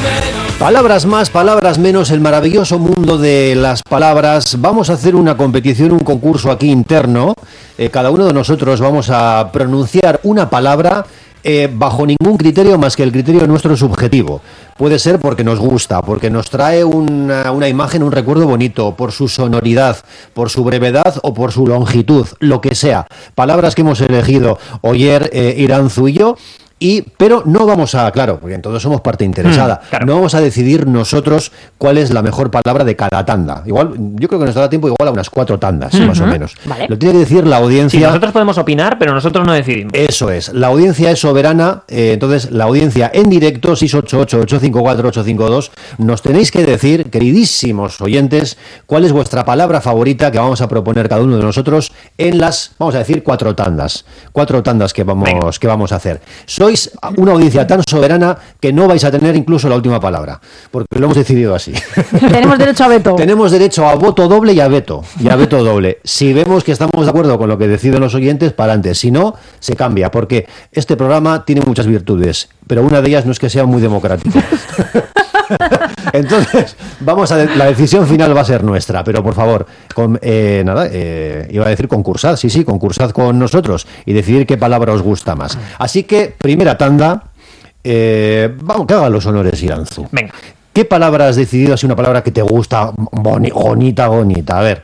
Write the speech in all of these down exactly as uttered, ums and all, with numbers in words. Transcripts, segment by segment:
Palabras más, palabras menos, el maravilloso mundo de las palabras. Vamos a hacer una competición, un concurso aquí interno. Eh, cada uno de nosotros vamos a pronunciar una palabra eh, bajo ningún criterio más que el criterio nuestro subjetivo. Puede ser porque nos gusta, porque nos trae una, una imagen, un recuerdo bonito, por su sonoridad, por su brevedad o por su longitud, lo que sea. Palabras que hemos elegido Oyer, eh, Iranzu y yo. Y, pero no vamos a, claro, porque todos somos parte interesada, mm, claro. No vamos a decidir nosotros cuál es la mejor palabra de cada tanda. Igual, yo creo que nos dará tiempo igual a unas cuatro tandas, uh-huh. más o menos. Vale. Lo tiene que decir la audiencia. Sí, nosotros podemos opinar, pero nosotros no decidimos. Eso es, la audiencia es soberana, eh, entonces la audiencia en directo, seis ocho ocho, ocho cinco cuatro, ocho cinco dos, nos tenéis que decir, queridísimos oyentes, cuál es vuestra palabra favorita que vamos a proponer cada uno de nosotros en las, vamos a decir, cuatro tandas. Cuatro tandas que vamos, que vamos a hacer. Sois una audiencia tan soberana que no vais a tener incluso la última palabra, porque lo hemos decidido así. Tenemos derecho a veto. Tenemos derecho a voto doble y a veto, y a veto doble. Si vemos que estamos de acuerdo con lo que deciden los oyentes, para adelante. Si no, se cambia, porque este programa tiene muchas virtudes, pero una de ellas no es que sea muy democrático. Entonces, vamos a de- la decisión final va a ser nuestra, pero por favor, con, eh, nada, eh, iba a decir concursad, sí, sí, concursad con nosotros y decidir qué palabra os gusta más. Así que, primera tanda, eh, vamos, que haga los honores Iranzu. Venga. ¿Qué palabra has decidido? Así una palabra que te gusta, boni- bonita, bonita, a ver.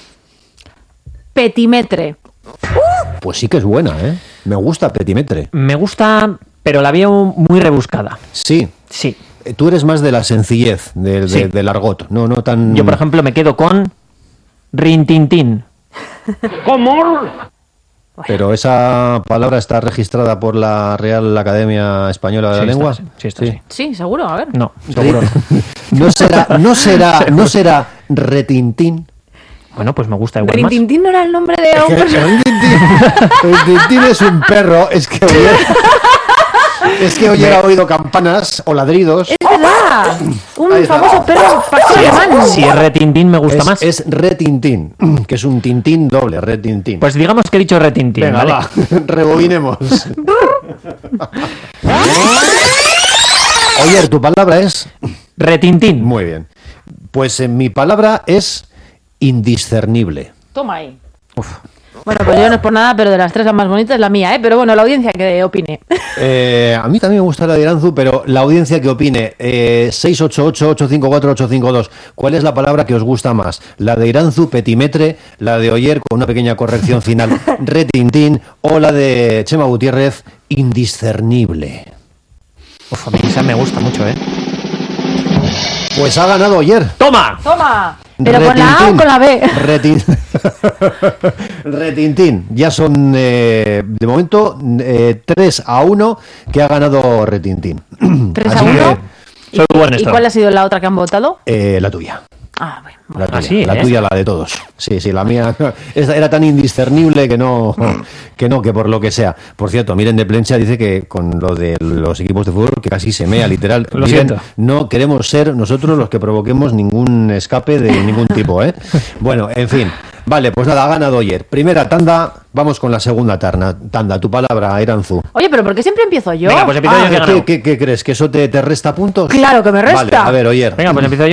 Petimetre. Pues sí que es buena, ¿eh? Me gusta petimetre. Me gusta, pero la veo muy rebuscada. Sí. Sí. Tú eres más de la sencillez, de, de, Sí. del argot, no, no tan... Yo, por ejemplo, me quedo con rintintín. ¿Cómo? Pero esa palabra está registrada por la Real Academia Española de Sí la está, Lengua. sí, sí está, sí. Sí, seguro, a ver. No, seguro no. No será, no será, no será retintín. Bueno, pues me gusta igual más. Rintintín no era el nombre de un personaje. Retintín, retintín es un perro, es que oye, es que oye, ha oído campanas o ladridos. Es verdad. Un Ahí está. famoso perro pastor Si alemán. es, si es retintín me gusta Es, más. es retintín, que es un tintín doble, retintín. Pues digamos que he dicho retintín, venga, ¿vale? va, rebobinemos. Oye, tu palabra es... Retintín. Muy bien. Pues eh, mi palabra es indiscernible. Toma ahí. Uf. Bueno, pues yo no es por nada, pero de las tres la más bonita es la mía, ¿eh? Pero bueno, la audiencia que opine. Eh, a mí también me gusta la de Iranzu, pero la audiencia que opine, eh, seis ocho ocho, ocho cinco cuatro, ocho cinco dos, ¿cuál es la palabra que os gusta más? La de Iranzu, petimetre, la de Oyer, con una pequeña corrección final, retintín, o la de Chema Gutiérrez, indiscernible. Uf, a mí esa me gusta mucho, ¿eh? Pues ha ganado Oyer. ¡Toma! Toma. Pero con la A o con la B. Retin... Retintín. Ya son, eh, de momento, eh, tres a uno que ha ganado Retintín. ¿tres a Así uno? que, Soy buen ¿Y esto. cuál ha sido la otra que han votado? eh, la tuya. Ah, bueno. La tuya, Así, la ¿eh? tuya, la de todos. Sí, sí, la mía esta era tan indiscernible que no, que no, que por lo que sea. Por cierto, Miren de Plencha dice que con lo de los equipos de fútbol que casi se mea, literal. Lo Miren, siento. no queremos ser nosotros los que provoquemos ningún escape de ningún tipo, ¿eh? Bueno, en fin. Vale, pues nada, ha ganado Oyer. Primera tanda, vamos con la segunda tanda. Tanda, tu palabra, Iranzu. Oye, pero ¿por qué siempre empiezo yo? Venga, pues empiezo yo, que he ¿Qué, ganado. qué, qué crees? ¿Que eso te, te resta puntos? Claro que me resta. Vale, a ver, Oyer. Venga, pues empiezo yo.